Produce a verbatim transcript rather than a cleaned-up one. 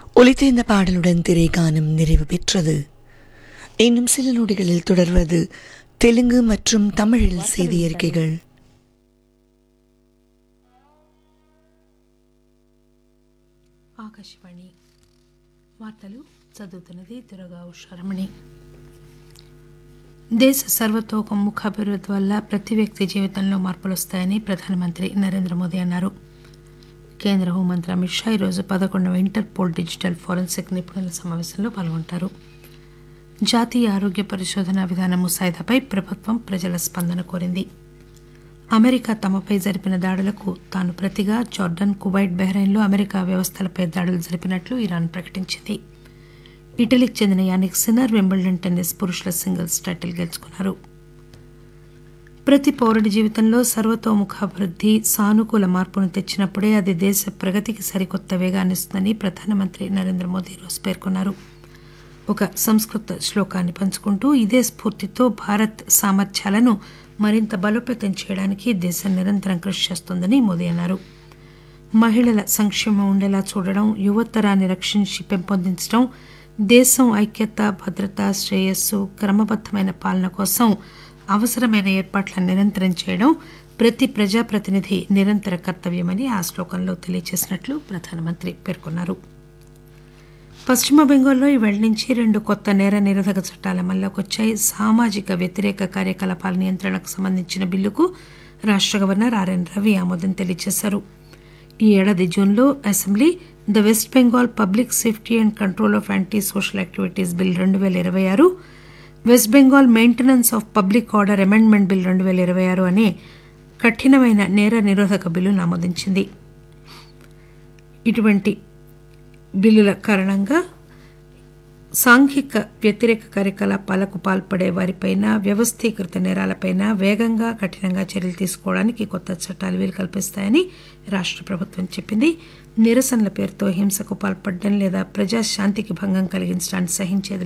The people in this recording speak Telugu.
ஒலித்த இந்த பாடலுடன் திரைகானம் நிறைவு பெற்றது. இன்னும் சில நொடிகளில் தொடர்வது தெலுங்கு மற்றும் தமிழில் செய்தி அறிக்கைகள். ఆకాశవాణి వార్తలు చదువుతున్నది దుర్గా ఉషారమణి. దేశ సర్వతోముఖాభివృద్ధి వల్ల ప్రతి వ్యక్తి జీవితంలో మార్పులు వస్తాయని ప్రధానమంత్రి నరేంద్ర మోదీ అన్నారు. కేంద్ర హోంమంత్రి అమిత్ షా ఈరోజు పదకొండవ ఇంటర్పోల్ డిజిటల్ ఫోరెన్సిక్ నిపుణుల సమావేశంలో పాల్గొంటారు. జాతీయ ఆరోగ్య పరిశోధన విధాన ముసాయిదాపై ప్రభుత్వం ప్రజల స్పందన కోరింది. అమెరికా తమపై జరిపిన దాడులకు తాను ప్రతిగా జార్డన్, కువైట్, బహ్రెయిన్లో అమెరికా వ్యవస్థలపై దాడులు జరిపినట్లు ఇరాన్ ప్రకటించింది. ఇటలీకి చెందిన యానిక్ సిన్నర్ వింబుల్డన్ టెన్నిస్ పురుషుల సింగిల్స్ టైటిల్ గెలుచుకున్నారు. ప్రతి పౌరుడి జీవితంలో సర్వతోముఖాభివృద్ధి సానుకూల మార్పును తెచ్చినప్పుడే అది దేశ ప్రగతికి సరికొత్త వేగాన్నిస్తుందని ప్రధానమంత్రి నరేంద్ర మోదీ ఈరోజు పేర్కొన్నారు. ఒక సంస్కృత శ్లోకాన్ని పంచుకుంటూ ఇదే స్ఫూర్తితో భారత్ సామర్థ్యాలను మరింత బలోపేతం చేయడానికి దేశం నిరంతరం కృషి చేస్తోందని మోదీ అన్నారు. మహిళల సంక్షేమం ఉండేలా చూడడం, యువతరాన్ని రక్షించి పెంపొందించడం, దేశం ఐక్యత, భద్రత, శ్రేయస్సు, క్రమబద్దమైన పాలన కోసం అవసరమైన ఏర్పాట్లను నిరంతరం చేయడం ప్రతి ప్రజాప్రతినిధి నిరంతర కర్తవ్యమని ఆ శ్లోకంలో తెలియజేసినట్లు ప్రధానమంత్రి పేర్కొన్నారు. పశ్చిమ బెంగాల్లో ఈవేళ నుంచి రెండు కొత్త నేర నిరోధక చట్టాల అమల్లోకి వచ్చాయి. సామాజిక వ్యతిరేక కార్యకలాపాల నియంత్రణకు సంబంధించిన బిల్లుకు రాష్ట గవర్నర్ ఆర్ఎన్ రవి ఆమోదం తెలియజేశారు. ఈ ఏడాది జూన్లో assembly the west Bengal public safety and control of anti social activities bill రెండు వేల ఇరవై ఆరు, west Bengal maintenance of public order amendment bill రెండు వేల ఇరవై ఆరు అనే కఠినమైన నేర నిరోధక బిల్లును ఆమోదించింది. ఇటువంటి బిల్లుల కారణంగా సాంఘిక వ్యతిరేక కార్యకలాపాలకు పాల్పడే వారిపైన, వ్యవస్థీకృత నేరాలపైన వేగంగా కఠినంగా చర్యలు తీసుకోవడానికి కొత్త చట్టాలు వీలు కల్పిస్తాయని రాష్ట ప్రభుత్వం చెప్పింది. నిరసనల పేరుతో హింసకు పాల్పడడం లేదా ప్రజాశాంతికి భంగం కలిగించడాన్ని సహించేది